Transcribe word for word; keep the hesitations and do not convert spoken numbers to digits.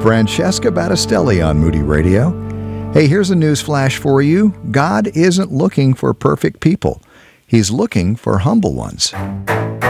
Francesca Battistelli on Moody Radio. Hey, here's a news flash for you. God isn't looking for perfect people. He's looking for humble ones.